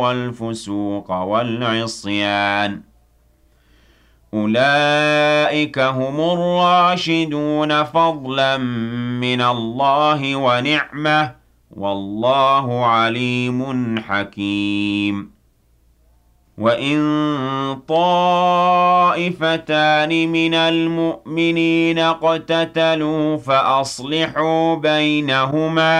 والفسوق والعصيان أولئك هم الراشدون فضلا من الله ونعمة والله عليم حكيم وإن طائفتان من المؤمنين اقتتلوا فأصلحوا بينهما